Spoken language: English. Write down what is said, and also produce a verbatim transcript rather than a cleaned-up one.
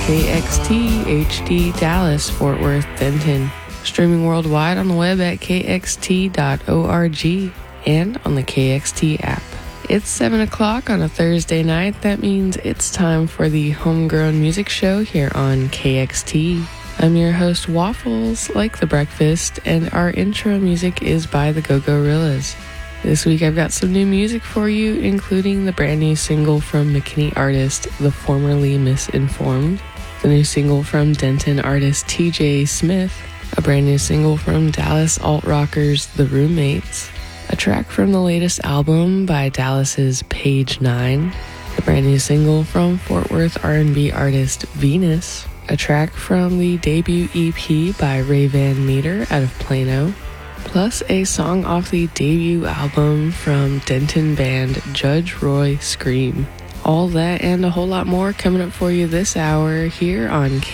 K X T H D Dallas, Fort Worth, Denton. Streaming worldwide on the web at k x t dot org and on the K X T app. It's seven o'clock on a Thursday night. That means it's time for the Homegrown Music Show here on K X T. I'm your host, Waffles, like the breakfast, and our intro music is by the Go-Gorillas. This week I've got some new music for you, including the brand new single from McKinney artist The Formerly Misinformed, the new single from Denton artist T J Smith, a brand new single from Dallas alt-rockers The Roommates, a track from the latest album by Dallas's Page Nine, a brand new single from Fort Worth R and B artist Venus, a track from the debut E P by Ray Van Meter out of Plano, plus a song off the debut album from Denton band Judge Roy Scream. All that and a whole lot more coming up for you this hour here on K